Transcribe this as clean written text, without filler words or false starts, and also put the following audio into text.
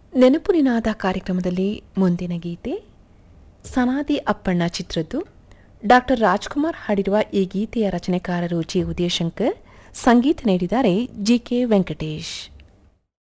ನೆನಪು ನಿನಾದ ಕಾರ್ಯಕ್ರಮದಲ್ಲಿ ಮುಂದಿನ ಗೀತೆ ಸನಾದಿ ಅಪ್ಪಣ್ಣ ಚಿತ್ರದ್ದು. ಡಾಕ್ಟರ್ ರಾಜ್ಕುಮಾರ್ ಹಾಡಿರುವ ಈ ಗೀತೆಯ ರಚನೆಕಾರರು ಜಿ ಉದಯಶಂಕರ್, ಸಂಗೀತ ನೀಡಿದ್ದಾರೆ ಜಿ ಕೆ ವೆಂಕಟೇಶ್.